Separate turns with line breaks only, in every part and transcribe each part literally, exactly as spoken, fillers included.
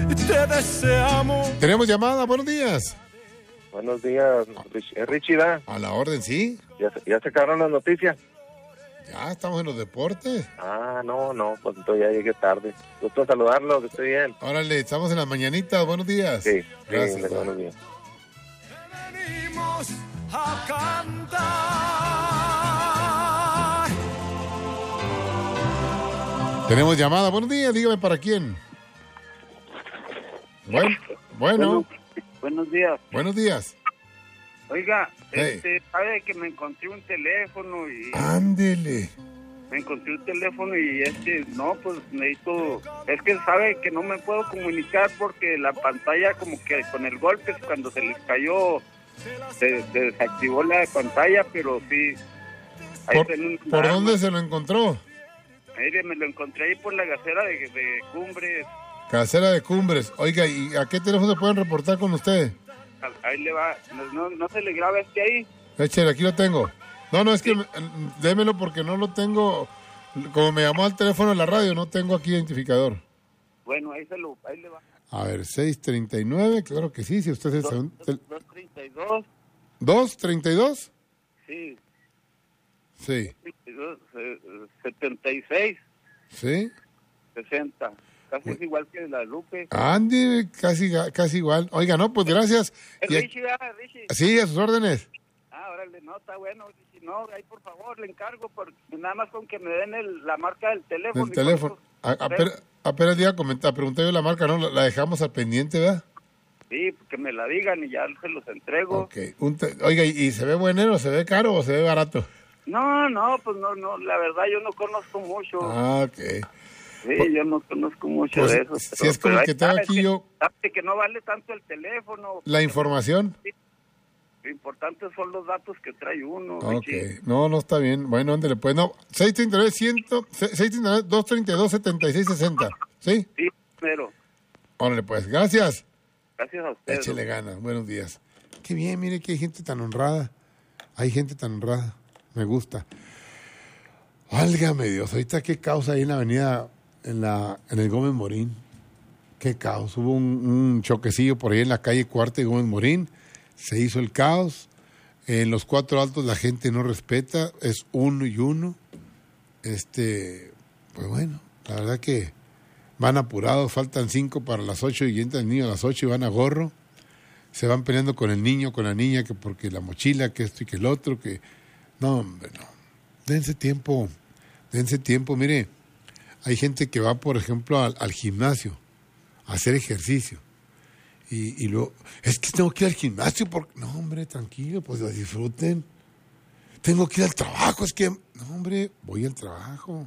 y te deseamos.
Tenemos llamada, buenos días.
Buenos días, Richie, Richie ¿da?
A la orden, ¿sí?
¿Ya, ya se acabaron las noticias?
Ya estamos en los deportes.
Ah, no, no, pues entonces ya llegué tarde. Gusto saludarlo, que esté bien.
Órale, estamos en las mañanitas, buenos días.
Sí,
gracias.
Sí, buenos días.
Venimos a cantar.
Tenemos llamada, buenos días, dígame para quién. Bueno, bueno.
Bueno, buenos días.
Buenos días.
Oiga,
Hey.
este, sabe que me encontré un teléfono y
Ándele.
me encontré un teléfono y este, no, pues necesito, es que sabe que no me puedo comunicar porque la pantalla como que con el golpe cuando se les cayó se, se desactivó la pantalla, pero sí. Ahí
¿Por,
tengo un-
¿por dónde se lo encontró?
Mire, me lo encontré ahí por la gacera de, de Cumbres.
Casera de Cumbres. Oiga, ¿y a qué teléfono se pueden reportar con usted?
Ahí le va, no, no, no se le graba este ahí.
Échale, aquí lo tengo. No, no, es que mm, démelo porque no lo tengo. Como me llamó al teléfono de la radio, no tengo aquí identificador.
Bueno, ahí se lo, ahí le va.
A ver, seis treinta y nueve, claro que sí, si usted es el segundo.
dos treinta y dos,
¿dos treinta y dos?
sí,
Sí.
setenta y seis,
¿Sí?
sesenta. Casi es igual que la Lupe.
Andy, casi, casi igual. Oiga, no, pues gracias.
Es
Y a-
Richie, ¿verdad, Richie?
Sí, a sus órdenes.
Ah, órale, no, está bueno. Richie. No, ahí por favor, le encargo, porque nada más con que me den el, la marca del teléfono.
El
y
teléfono.
con
A-
eso-
Apenas apenas iba a comentar, pregunté yo la marca, ¿no? La, la dejamos al pendiente, ¿verdad?
Sí, que me la digan y ya se los entrego.
Ok. Un te- Oiga, ¿y, y se ve buenero, se ve caro o se ve barato?
No, no, pues no, no, la verdad yo no conozco mucho.
Ah, ok.
Sí, yo no conozco mucho
Pues,
de eso.
si es como
pero
el que
ahí
tengo
está,
aquí
es que-
yo-
sabe que no vale tanto el teléfono.
La información.
Lo importante son los datos que trae uno.
Ok.
Richie.
No, no está bien. Bueno, ándale, pues. No, seis treinta y nueve, cien, seis treinta y nueve, doscientos treinta y dos, setenta y seis sesenta. ¿Sí?
Sí, pero
Órale, pues. Gracias.
gracias a ustedes.
Échele ganas. Buenos días. Qué bien, mire que hay gente tan honrada. Hay gente tan honrada. Me gusta. Válgame Dios. Ahorita qué caos ahí en la avenida, en la en el Gómez Morín. Qué caos. Hubo un, un choquecillo por ahí en la calle Cuarta y Gómez Morín. Se hizo el caos. En los cuatro altos la gente no respeta. Es uno y uno. Este, pues bueno, la verdad que van apurados. Faltan cinco para las ocho y entra el niño a las ocho y van a gorro. Se van peleando con el niño, con la niña, que porque la mochila, que esto y que el otro, que... No, hombre, no. Dense tiempo, dense tiempo. Mire, hay gente que va, por ejemplo, al, al gimnasio a hacer ejercicio. Y, y luego, es que tengo que ir al gimnasio porque... No, hombre, tranquilo, pues lo disfruten. Tengo que ir al trabajo, es que... No, hombre, voy al trabajo.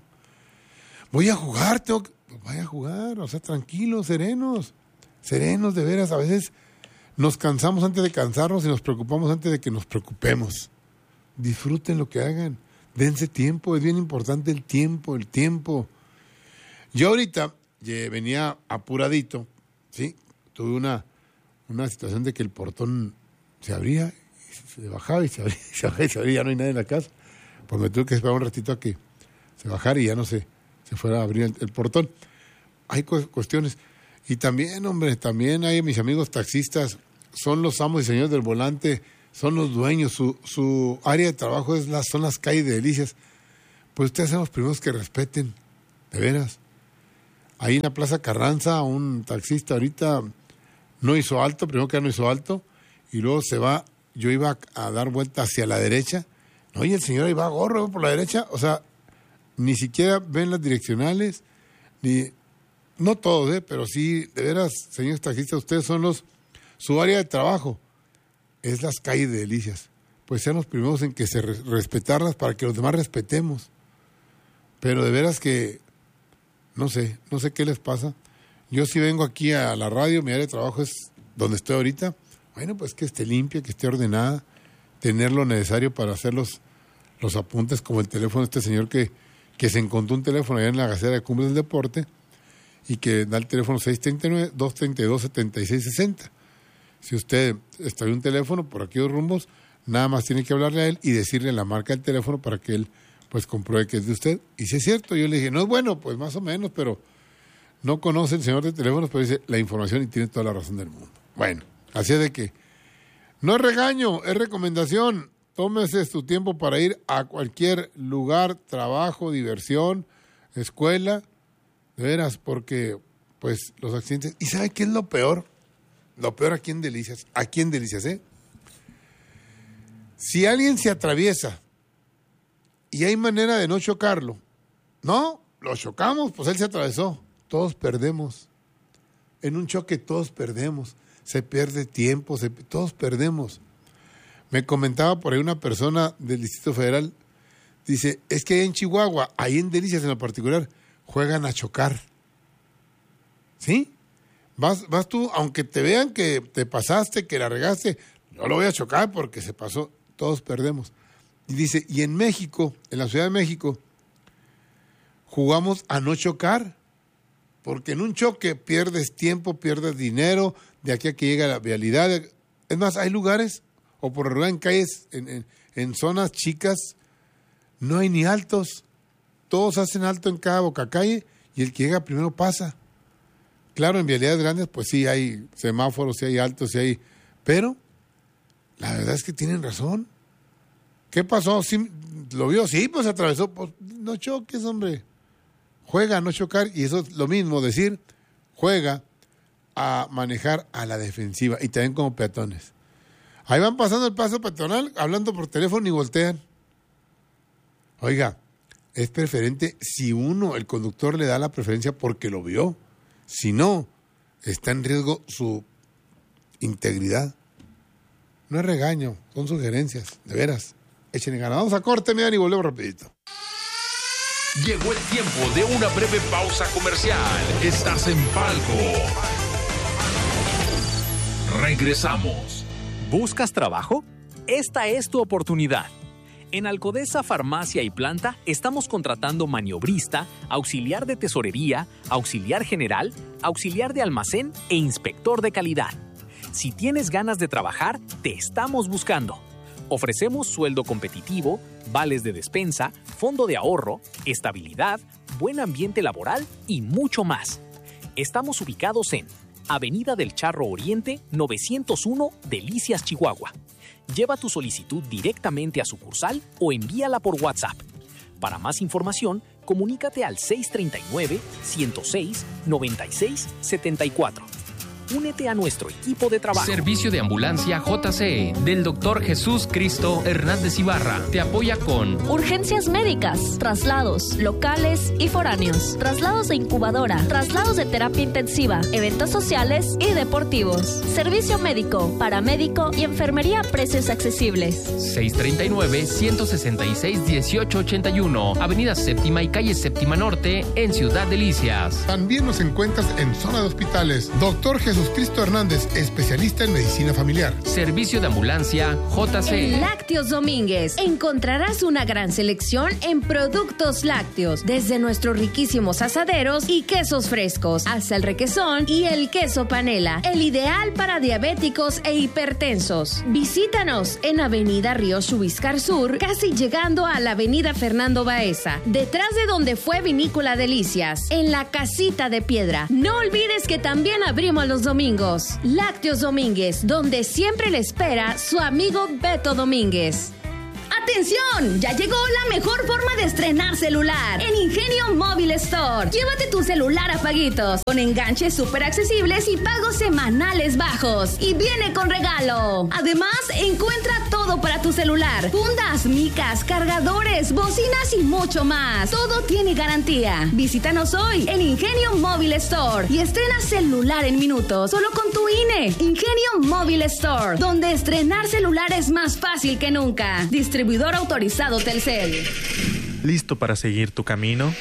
Voy a jugar, tengo que... Pues vaya a jugar, o sea, tranquilos, serenos. Serenos, de veras, a veces... Nos cansamos antes de cansarnos y nos preocupamos antes de que nos preocupemos. Disfruten lo que hagan. Dense tiempo. Es bien importante el tiempo, el tiempo. Yo ahorita eh, venía apuradito, ¿sí? Tuve una, una situación de que el portón se abría, y se bajaba y se abría, y se bajaba y se abría. Ya no hay nadie en la casa. Pues me tuve que esperar un ratito a que se bajara y ya no se, se fuera a abrir el, el portón. Hay cu- cuestiones... Y también, hombre, también hay mis amigos taxistas, son los amos y señores del volante, son los dueños, su, su área de trabajo es las, son las calles de Delicias. Pues ustedes son los primeros que respeten, de veras. Ahí en la Plaza Carranza, un taxista ahorita no hizo alto, primero que no hizo alto, y luego se va, yo iba a dar vuelta hacia la derecha, no, y el señor ahí va a gorro por la derecha, o sea, ni siquiera ven las direccionales, ni... No todos, ¿eh? Pero sí, de veras, señores taxistas, ustedes son los... Su área de trabajo es las calles de Delicias. Pues sean los primeros en que se re- respetarlas para que los demás respetemos. Pero de veras que... No sé, no sé qué les pasa. Yo sí vengo aquí a la radio, mi área de trabajo es donde estoy ahorita. Bueno, pues que esté limpia, que esté ordenada, tener lo necesario para hacer los, los apuntes, como el teléfono de este señor que, que se encontró un teléfono allá en la gacera de Cumbres del Deporte, y que da el teléfono seis treinta y nueve, doscientos treinta y dos, setenta y seis sesenta. Si usted está en un teléfono por aquellos rumbos, nada más tiene que hablarle a él y decirle la marca del teléfono para que él pues compruebe que es de usted. Y si es cierto, yo le dije, no es bueno, pues más o menos, pero No conoce el señor de teléfonos, pero dice la información y tiene toda la razón del mundo. Bueno, así es de que no es regaño, es recomendación. Tómese tu tiempo para ir a cualquier lugar, trabajo, diversión, escuela, de veras, porque pues los accidentes. ¿Y sabe qué es lo peor? Lo peor aquí en Delicias, aquí en Delicias, ¿eh? Si alguien se atraviesa y hay manera de no chocarlo, no, lo chocamos, pues él se atravesó. Todos perdemos. En un choque todos perdemos. Se pierde tiempo, se, todos perdemos. Me comentaba por ahí una persona del Distrito Federal, dice, es que ahí en Chihuahua, ahí en Delicias en lo particular, juegan a chocar. ¿Sí? Vas, vas tú, aunque te vean que te pasaste, que la regaste, no lo voy a chocar porque se pasó, todos perdemos. Y dice, y en México, en la Ciudad de México, jugamos a no chocar, porque en un choque pierdes tiempo, pierdes dinero, de aquí a que llega la vialidad. Es más, hay lugares, o por regular en calles, en, en, en zonas chicas, no hay ni altos. Todos hacen alto en cada bocacalle y el que llega primero pasa. Claro, en vialidades grandes, pues sí hay semáforos, sí hay altos, sí hay... Pero la verdad es que tienen razón. ¿Qué pasó? ¿Sí, ¿Lo vio? Sí, pues se atravesó. Pues no choques, hombre. Juega a no chocar, y eso es lo mismo, decir, juega a manejar a la defensiva, y también como peatones. Ahí van pasando el paso peatonal, hablando por teléfono y voltean. Oiga, es preferente si uno, el conductor, le da la preferencia porque lo vio. Si no, está en riesgo su integridad. No es regaño, son sugerencias, de veras. Échenle ganas. Vamos a corte, miren, y volvemos rapidito.
Llegó el tiempo de una breve pausa comercial. Estás en Palco. Regresamos.
¿Buscas trabajo? Esta es tu oportunidad. En Alcodesa Farmacia y Planta estamos contratando maniobrista, auxiliar de tesorería, auxiliar general, auxiliar de almacén e inspector de calidad. Si tienes ganas de trabajar, te estamos buscando. Ofrecemos sueldo competitivo, vales de despensa, fondo de ahorro, estabilidad, buen ambiente laboral y mucho más. Estamos ubicados en Avenida del Charro Oriente, novecientos uno, Delicias, Chihuahua. Lleva tu solicitud directamente a sucursal o envíala por WhatsApp. Para más información, comunícate al seis tres nueve, uno cero seis, nueve seis siete cuatro. Únete a nuestro equipo de trabajo.
Servicio de Ambulancia J C E del doctor Jesús Cristo Hernández Ibarra. Te apoya con
urgencias médicas, traslados, locales y foráneos, traslados de incubadora, traslados de terapia intensiva, eventos sociales y deportivos. Servicio médico, paramédico y enfermería a precios accesibles.
seis tres nueve, uno seis seis, uno ocho ocho uno, Avenida Séptima y Calle Séptima Norte, en Ciudad Delicias.
También nos encuentras en zona de hospitales. Doctor Jesús Cristo Hernández, especialista en medicina familiar.
Servicio de Ambulancia J C E.
En Lácteos Domínguez encontrarás una gran selección en productos lácteos, desde nuestros riquísimos asaderos y quesos frescos, hasta el requesón y el queso panela, el ideal para diabéticos e hipertensos. Visítanos en Avenida Río Chubiscar Sur, casi llegando a la Avenida Fernando Baeza, detrás de donde fue Vinícola Delicias, en la Casita de Piedra. No olvides que también abrimos los domingos. Lácteos Domínguez, donde siempre le espera su amigo Beto Domínguez. ¡Atención! Ya llegó la mejor forma de estrenar celular en Ingenio Móvil Store. Llévate tu celular a paguitos, con enganches súper accesibles y pagos semanales bajos. Y viene con regalo. Además, encuentra todo para tu celular: fundas, micas, cargadores, bocinas y mucho más. Todo tiene garantía. Visítanos hoy en Ingenio Móvil Store y estrena celular en minutos, solo con tu I N E. Ingenio Móvil Store, donde estrenar celular es más fácil que nunca. Distribuidor autorizado Telcel.
¿Listo para seguir tu camino?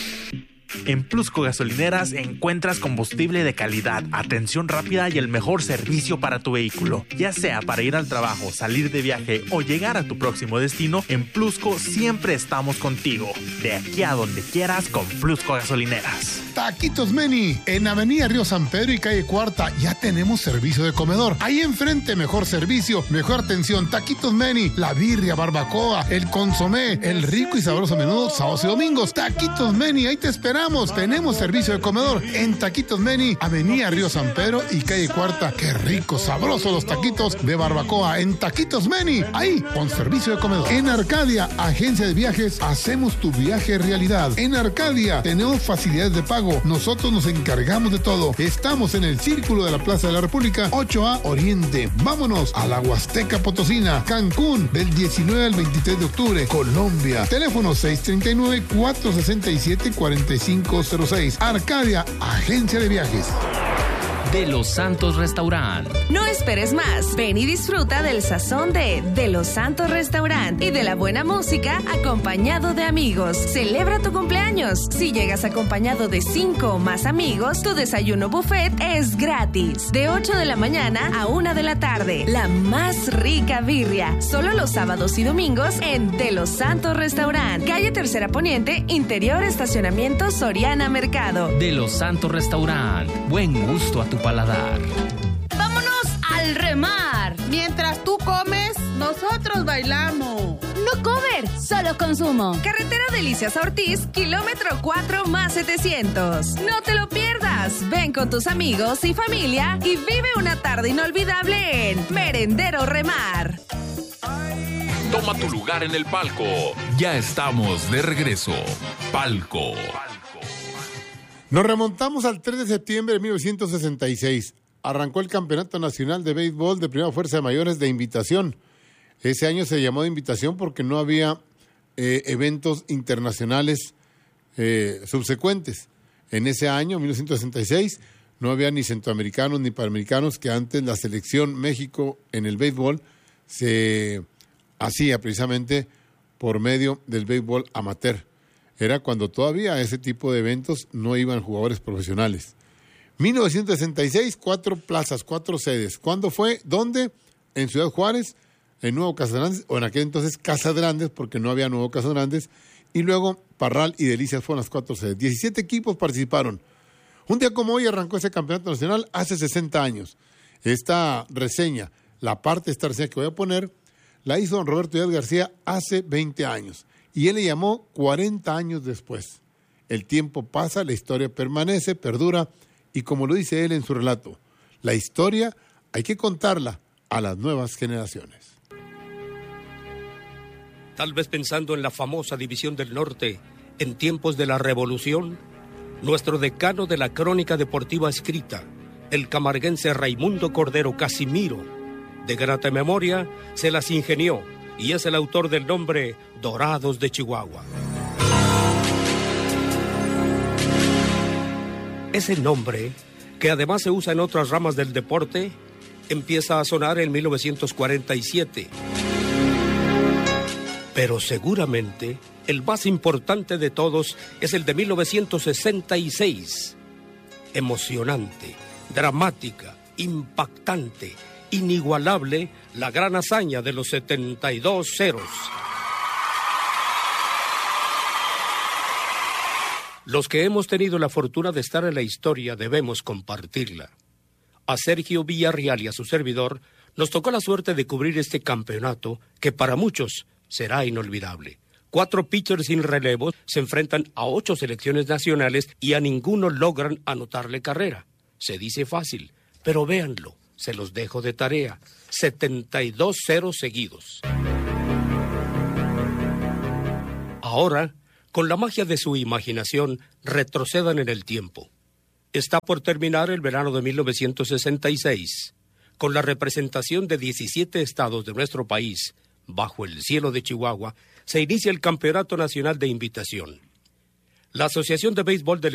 En Plusco Gasolineras encuentras combustible de calidad, atención rápida y el mejor servicio para tu vehículo. Ya sea para ir al trabajo, salir de viaje o llegar a tu próximo destino, en Plusco siempre estamos contigo. De aquí a donde quieras con Plusco Gasolineras.
Taquitos Meni, en Avenida Río San Pedro y Calle Cuarta, ya tenemos servicio de comedor. Ahí enfrente, mejor servicio, mejor atención. Taquitos Meni, la birria, barbacoa, el consomé, el rico y sabroso menudo, sábados y domingos. Taquitos Meni, ahí te esperamos. invitamos. Tenemos servicio de comedor en Taquitos Meni, Avenida Río San Pedro y calle Cuarta. Qué rico, sabroso los taquitos de barbacoa en Taquitos Meni. Ahí, con servicio de comedor. En Arcadia, agencia de viajes, hacemos tu viaje realidad. En Arcadia, tenemos facilidades de pago. Nosotros nos encargamos de todo. Estamos en el Círculo de la Plaza de la República, ocho A Oriente. Vámonos a la Huasteca Potosina, Cancún, del diecinueve al veintitrés de octubre, Colombia. Teléfono seis tres nueve, cuatro seis siete, cuatro cinco cero seis. Arcadia, agencia de viajes.
De los Santos Restaurant.
No esperes más. Ven y disfruta del sazón de De los Santos Restaurant y de la buena música acompañado de amigos. Celebra tu cumpleaños. Si llegas acompañado de cinco o más amigos, tu desayuno buffet es gratis. De ocho de la mañana a una de la tarde. La más rica birria. Solo los sábados y domingos en De los Santos Restaurant. Calle Tercera Poniente, interior estacionamiento Soriana Mercado.
De los Santos Restaurant. Buen gusto a tu paladar.
¡Vámonos al remar!
Mientras tú comes, nosotros bailamos.
No comer, solo consumo.
Carretera Delicias Ortiz, kilómetro cuatro más setecientos. No te lo pierdas. Ven con tus amigos y familia y vive una tarde inolvidable en Merendero Remar.
Toma tu lugar en el palco. Ya estamos de regreso. Palco.
Nos remontamos al tres de septiembre de mil novecientos sesenta y seis. Arrancó el Campeonato Nacional de Béisbol de Primera Fuerza de Mayores de Invitación. Ese año se llamó de invitación porque no había eh, eventos internacionales eh, subsecuentes. En ese año, mil novecientos sesenta y seis, no había ni centroamericanos ni panamericanos, que antes la selección México en el béisbol se hacía precisamente por medio del béisbol amateur. Era cuando todavía a ese tipo de eventos no iban jugadores profesionales. mil novecientos sesenta y seis, cuatro plazas, cuatro sedes. ¿Cuándo fue? ¿Dónde? En Ciudad Juárez, en Nuevo Casadrandes, o en aquel entonces Casadrandes, porque no había Nuevo Casadrandes, y luego Parral y Delicias fueron las cuatro sedes. diecisiete equipos participaron. Un día como hoy arrancó ese campeonato nacional hace sesenta años. Esta reseña, la parte de esta reseña que voy a poner, la hizo don Roberto Díaz García hace veinte años. Y él le llamó cuarenta años después. El tiempo pasa, la historia permanece, perdura, y como lo dice él en su relato, la historia hay que contarla a las nuevas generaciones.
Tal vez pensando en la famosa División del Norte, en tiempos de la Revolución, nuestro decano de la crónica deportiva escrita, el camarguense Raimundo Cordero Casimiro, de grata memoria, se las ingenió y es el autor del nombre Dorados de Chihuahua. Ese nombre, que además se usa en otras ramas del deporte, empieza a sonar en mil novecientos cuarenta y siete. Pero seguramente el más importante de todos es el de mil novecientos sesenta y seis. Emocionante, dramática, impactante, inigualable, la gran hazaña de los setenta y dos ceros. Los que hemos tenido la fortuna de estar en la historia debemos compartirla. A Sergio Villarreal y a su servidor nos tocó la suerte de cubrir este campeonato que para muchos será inolvidable. Cuatro pitchers sin relevo se enfrentan a ocho selecciones nacionales y a ninguno logran anotarle carrera. Se dice fácil, pero véanlo, se los dejo de tarea. setenta y dos ceros seguidos. Ahora, con la magia de su imaginación, retrocedan en el tiempo. Está por terminar el verano de mil novecientos sesenta y seis, con la representación de diecisiete estados de nuestro país, bajo el cielo de Chihuahua, se inicia el Campeonato Nacional de Invitación. La Asociación de Béisbol del